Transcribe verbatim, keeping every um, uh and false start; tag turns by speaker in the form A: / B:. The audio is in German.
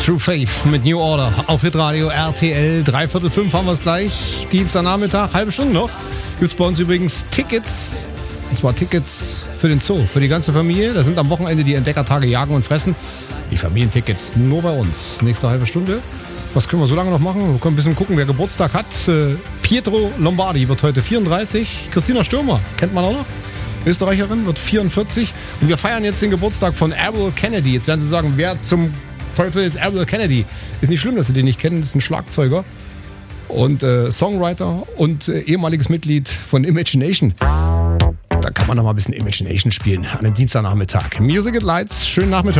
A: True Faith mit New Order auf Hitradio R T L. Dreiviertel fünf haben wir es gleich. Dienstagnachmittag, halbe Stunde noch. Gibt es bei uns übrigens Tickets. Und zwar Tickets für den Zoo, für die ganze Familie. Da sind am Wochenende die Entdeckertage Jagen und Fressen. Die Familientickets nur bei uns. Nächste halbe Stunde. Was können wir so lange noch machen? Wir können ein bisschen gucken, wer Geburtstag hat. Pietro Lombardi wird heute vierunddreißig. Christina Stürmer, kennt man auch noch. Österreicherin, wird vierundvierzig. Und wir feiern jetzt den Geburtstag von Errol Kennedy. Jetzt werden Sie sagen, wer zum Teufel ist Errol Kennedy? Ist nicht schlimm, dass Sie den nicht kennen. Das ist ein Schlagzeuger und äh, Songwriter und äh, ehemaliges Mitglied von Imagination. Da kann man noch mal ein bisschen Imagination spielen an einem Dienstagnachmittag. Music at Lights, schönen Nachmittag.